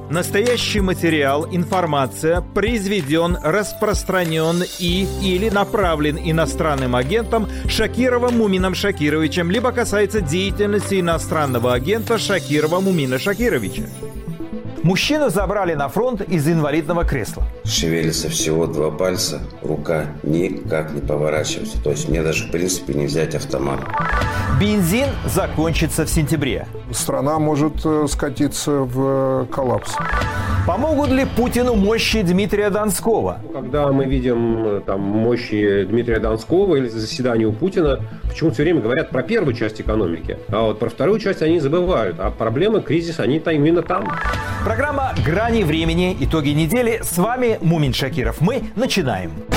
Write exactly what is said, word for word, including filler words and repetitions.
Настоящий материал, информация произведен, распространен и или направлен иностранным агентом Шакировым Мумином Шакировичем, либо касается деятельности иностранного агента Шакирова Мумина Шакировича. Мужчину забрали на фронт из инвалидного кресла. Шевелится всего два пальца, рука никак не поворачивается. То есть мне даже в принципе не взять автомат. Бензин закончится в сентябре. Страна может скатиться в коллапс. Помогут ли Путину мощи Дмитрия Донского? Когда мы видим там, мощи Дмитрия Донского или заседание у Путина, почему все время говорят про первую часть экономики, а вот про вторую часть они забывают. А проблемы, кризис, они там именно там. Программа «Грани времени. Итоги недели». С вами Мумин Шакиров. Мы начинаем.